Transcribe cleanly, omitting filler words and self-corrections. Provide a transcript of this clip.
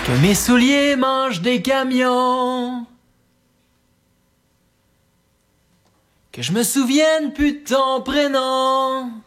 Que mes souliers mangent des camions. Que je me souvienne plus de ton prénom.